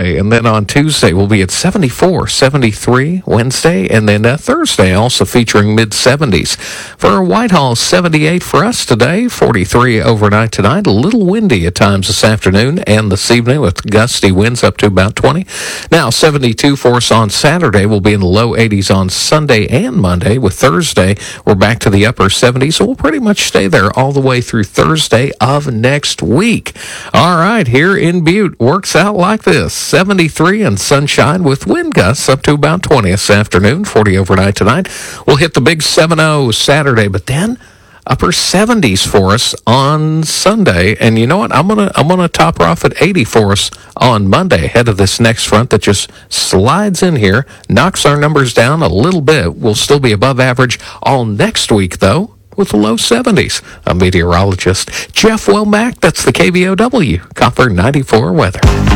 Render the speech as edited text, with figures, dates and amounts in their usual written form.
Monday. And then on Tuesday, we'll be at 74, 73 Wednesday. And then Thursday, also featuring mid-70s. For Whitehall, 78 for us today, 43 overnight tonight. A little windy at times this afternoon and this evening with gusty winds up to about 20. Now, 72 for us on Saturday. We'll be in the low 80s on Sunday and Monday. With Thursday, we're back to the upper 70s. So we'll pretty much stay there all the way through Thursday of next week. All right, here in Butte, works out like this. 73 and sunshine with wind gusts up to about 20 this afternoon, 40 overnight tonight. We'll hit the big 7-0 Saturday, but then upper 70s for us on Sunday. And you know what? I'm gonna top her off at 80 for us on Monday, ahead of this next front that just slides in here, knocks our numbers down a little bit. We'll still be above average all next week, though, with the low 70s. I'm meteorologist Jeff Womack. That's the KBOW Copper 94 weather.